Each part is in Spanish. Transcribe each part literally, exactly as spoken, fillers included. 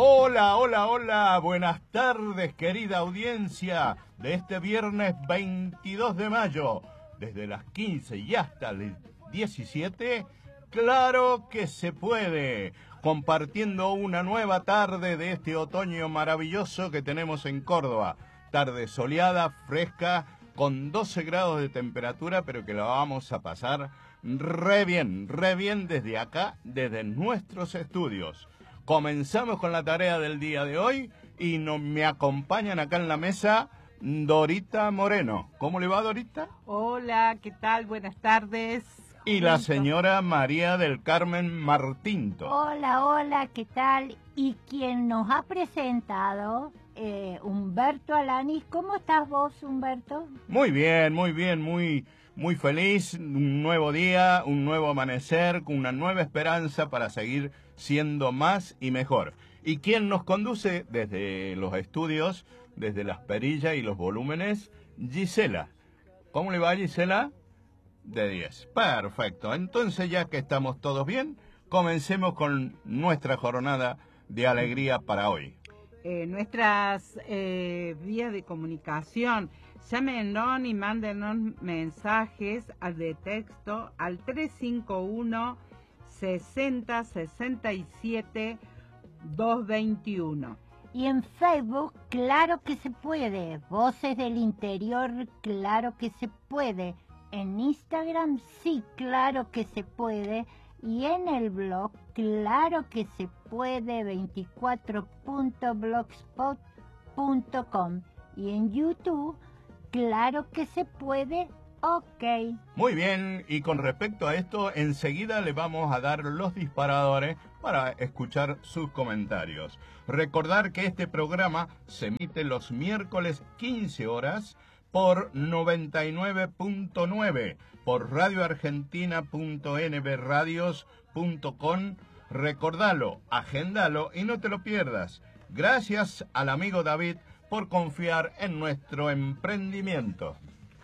Hola, hola, hola, buenas tardes, querida audiencia de este viernes veintidós de mayo, desde las quince y hasta las diecisiete, claro que se puede, compartiendo una nueva tarde de este otoño maravilloso que tenemos en Córdoba, tarde soleada, fresca, con doce grados de temperatura, pero que la vamos a pasar re bien, re bien desde acá, desde nuestros estudios. Comenzamos con la tarea del día de hoy y no, me acompañan acá en la mesa Dorita Moreno. ¿Cómo le va, Dorita? Hola, ¿qué tal? Buenas tardes. Y la señora María del Carmen Martinto. Hola, hola, ¿qué tal? Y quien nos ha presentado, eh, Humberto Alanis. ¿Cómo estás vos, Humberto? Muy bien, muy bien, muy, muy feliz. Un nuevo día, un nuevo amanecer, con una nueva esperanza para seguir siendo más y mejor. Y quien nos conduce desde los estudios, desde las perillas y los volúmenes, Gisela. ¿Cómo le va, Gisela? De diez. Perfecto. Entonces, ya que estamos todos bien, comencemos con nuestra jornada de alegría para hoy. Eh, nuestras eh, vías de comunicación, llámenos y mándenos mensajes al de texto al tres cinco uno, sesenta, sesenta y siete, doscientos veintiuno. Y en Facebook, claro que se puede. Voces del Interior, claro que se puede. En Instagram, sí, claro que se puede. Y en el blog, claro que se puede, veinticuatro punto blogspot punto com. Y en YouTube, claro que se puede, ok. Muy bien, y con respecto a esto, enseguida le vamos a dar los disparadores para escuchar sus comentarios. Recordar que este programa se emite los miércoles quince horas por noventa y nueve punto nueve, por radioargentina punto n b radios punto com. Recordalo, agendalo y no te lo pierdas. Gracias al amigo David por confiar en nuestro emprendimiento.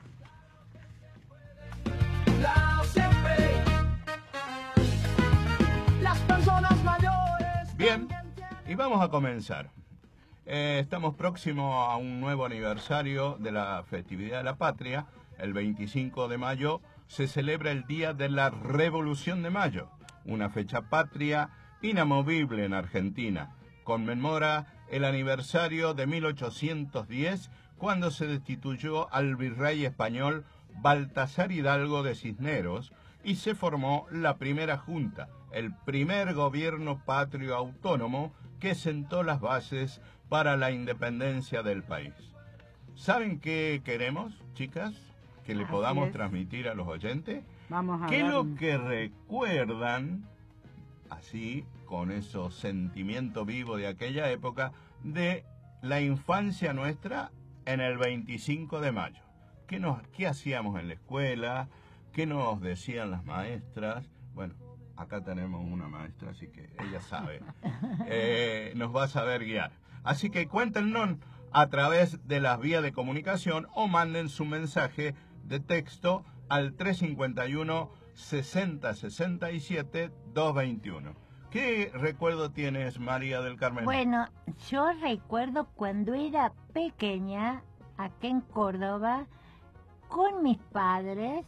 Bien, y vamos a comenzar. Eh, estamos próximos a un nuevo aniversario de la festividad de la patria. El veinticinco de mayo se celebra el Día de la Revolución de Mayo, una fecha patria inamovible en Argentina. Conmemora el aniversario de mil ochocientos diez, cuando se destituyó al virrey español Baltasar Hidalgo de Cisneros y se formó la primera junta, el primer gobierno patrio autónomo que sentó las bases para la independencia del país. ¿Saben qué queremos, chicas? Que le Así podamos es. transmitir a los oyentes. Vamos a ¿Qué es dar lo un- que recuerdan, así, con esos sentimientos vivos de aquella época, de la infancia nuestra en el veinticinco de mayo? ¿Qué, nos, qué hacíamos en la escuela? ¿Qué nos decían las maestras? Bueno, acá tenemos una maestra, así que ella sabe. Eh, nos va a saber guiar. Así que cuéntenos a través de las vías de comunicación o manden su mensaje de texto al tres cinco uno, sesenta, sesenta y siete, doscientos veintiuno. ¿Qué recuerdo tienes, María del Carmen? Bueno, yo recuerdo cuando era pequeña, acá en Córdoba, con mis padres,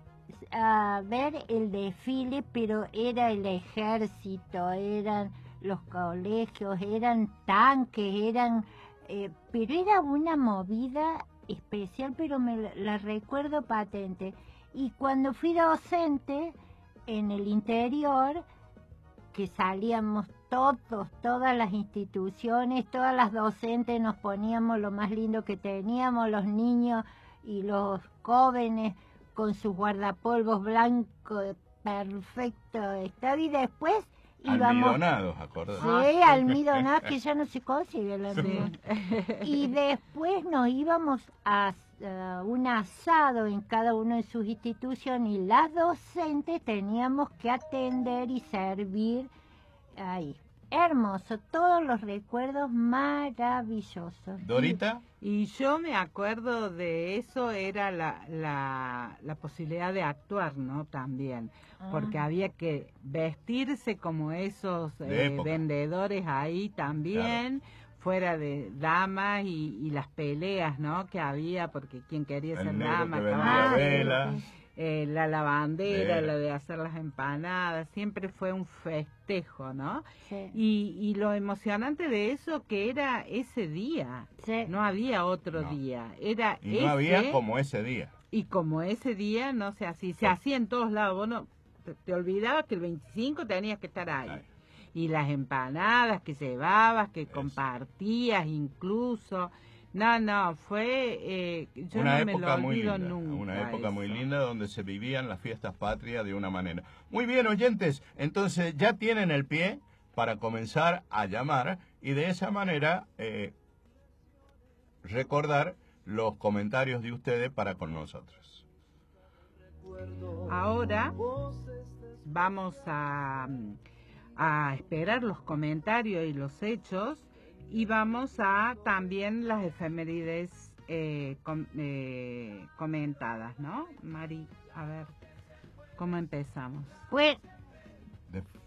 a ver el desfile, pero era el ejército, eran los colegios, eran tanques, eran, eh, pero era una movida especial, pero me la, la recuerdo patente. Y cuando fui docente en el interior, que salíamos todos, todas las instituciones, todas las docentes nos poníamos lo más lindo que teníamos, los niños y los jóvenes con sus guardapolvos blancos, perfecto estado, y después íbamos... Almidonados, acordás. Sí, almidonados, que ya no se consigue el almidón. Y después nos íbamos a uh, un asado en cada una de sus instituciones y las docentes teníamos que atender y servir ahí. hermoso, todos los recuerdos maravillosos. Dorita, Y yo me acuerdo de eso, era la, la, la posibilidad de actuar, ¿no? También, porque Ah. había que vestirse como esos De eh, época. vendedores ahí también, fuera de damas y, y las peleas, ¿no? Que había, porque quien quería ser el negro dama, que vendía caballero, velas. eh, la lavandera, Vela. la de hacer las empanadas, siempre fue un festejo, ¿no? Sí, Y, y lo emocionante de eso que era ese día, sí. no había otro No. día, era Y ese, no había como ese día. y como ese día no se hacía, se Sí. hacía en todos lados, vos no, te, te olvidabas que el veinticinco tenías que estar ahí. Ay. Y las empanadas que llevabas, que Eso. compartías incluso. No, no, fue, eh, yo Una no me lo época muy olvido linda, nunca. una época muy eso. linda donde se vivían las fiestas patrias de una manera. Muy bien, oyentes, entonces ya tienen el pie para comenzar a llamar y de esa manera eh, recordar los comentarios de ustedes para con nosotros. Ahora vamos a, a esperar los comentarios y los hechos y vamos a también las efemérides eh, com- eh, comentadas, ¿no? Mari, a ver, ¿cómo empezamos? Pues De